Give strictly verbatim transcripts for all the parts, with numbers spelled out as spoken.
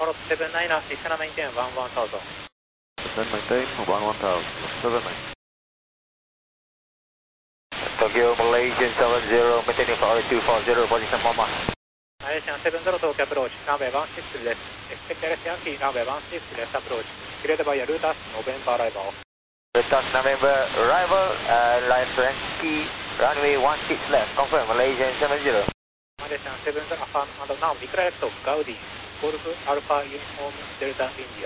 Follow to seven nine, descend and maintain one one thousand. Descend maintain one one thousand, seven nine. Tokyo Malaysian seven zero, maintaining for two four zero, position Mama. Malaysian seven zero, Tokyo approach, runway one six left. Expect direct Yankee, runway one six left approach. Cleared by Rutas, November arrival. Rutas November arrival, uh, left Yankee, runway one six left, confirm Malaysian seven zero. Malaysian seven zero, affirm, and now declare to Gaudi, Golf Alpha Uniform Delta India.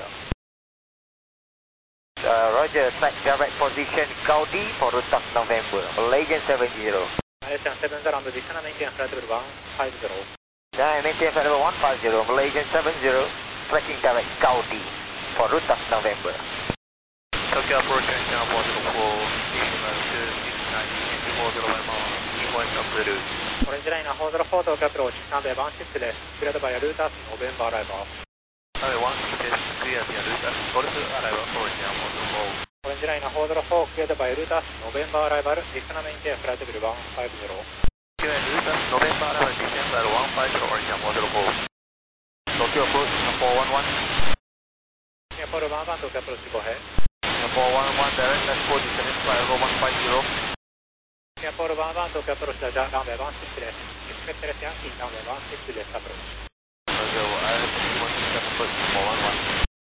Uh, Roger, track direct position Gaudi for Rutas November, Malaysian seven zero. Malaysian seven zero, and descend and maintain flight level one five zero. Yeah, maintain flight level one five zero, Malaysian seven zero, tracking direct Gaudi for Rutas November. Tokyo approach channel four zero four, decimal two six nine, four zero one mile, equal to Peru. Orange line four zero four, Tokyo approach, runway one six left. Cleared by Rutas, November arrival. Runway one six left, clear via Rutas, Golf arrival for channel four zero four. Orange line four zero four, cleared by Rutas, November arrival, descend and maintain flight level one five zero. Clear Rutas, November arrival, descend flight one five zero, channel four zero four. Tokyo approach four one one. Singapore one one, Tokyo approach, go ahead. four one one, direct transport, descending flight level one five zero. Singapore one one, Tokyo approach, runway one six left. Expect direct Yankee, runway one six left approach. Roger, I have one six seven foot, four one one.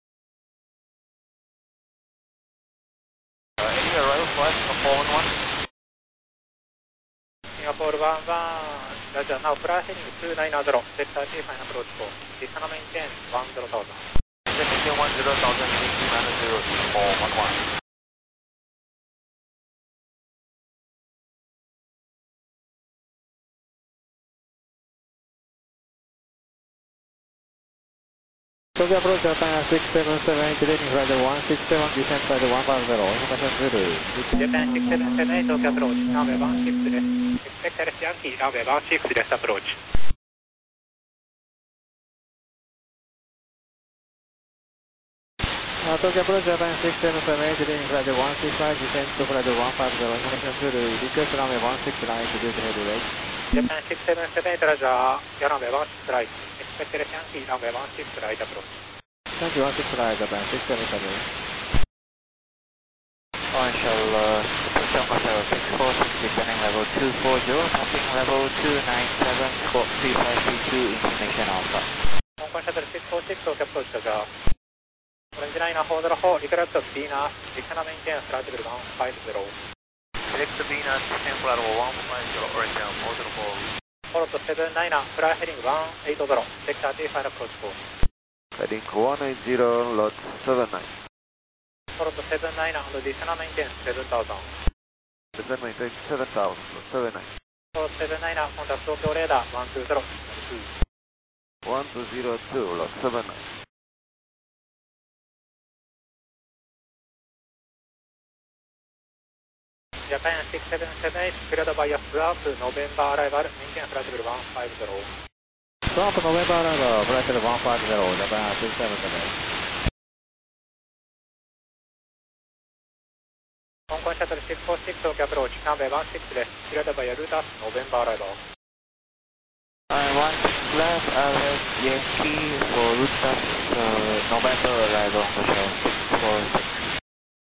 Uh, any arrival flight for four one one? Singapore one one, Roger, now fly heading two nine zero, sector T final approach four. Descend and maintain one zero thousand. Maintain one zero thousand, minus zero, four one one. Tokyo approach Japan six seven seven eight, landing flight one six seven, descent flight one five zero, information Zulu. Japan six seven seven eight, Tokyo approach, runway one six left. Expect direct Yankee, runway one six left approach. Uh, Tokyo approach Japan six seven seven eight, landing flight one six five, descent to flight one five zero, information Zulu. Request runway one six nine to due to heavy rate. Japan six seven seven eight, Roger, runway one six right. Expect direct Yankee, runway one six right approach. Thank you, one six right, Japan six seven seven eight. I shall uh, push up myself six four six, descending level two four zero, passing level two nine seven, squawk three five three two, information Alpha. Hong Kong Shuttle six four six, Tokyo approach, Roger. Orange line four zero four, declare to Venus, descend and maintain flight level one five zero. Select Venus, descend flight level one five zero, orange channel four zero four. Follow to seven nine, fly heading one eight zero, sector T final approach four. Heading one eight zero, lot seven nine. Follow to seven nine, and descend and maintain seven thousand. Descend maintain seven thousand, seven nine. Follow seven nine, contact Tokyo radar one two zero two. one two zero two, lot seven nine. Japan six seven seven eight, cleared by Swap, November arrival, maintain flight level one five zero. Swap November arrival, flight level one five zero, Japan six seven seven eight. Hong Kong Shuttle six four six, Tokyo approach, runway one six left, cleared by Rutas, November arrival. Uh, one six left, Alex Yankee for Rutas, uh, November arrival, Michelle six four six.